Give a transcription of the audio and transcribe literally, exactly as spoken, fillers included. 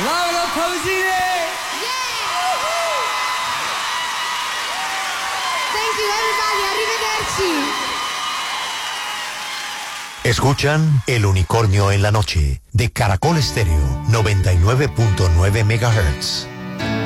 Laura Pausini. Thank you everybody, arrivederci. Escuchan El Unicornio en la Noche de Caracol Estéreo noventa y nueve punto nueve megahertz.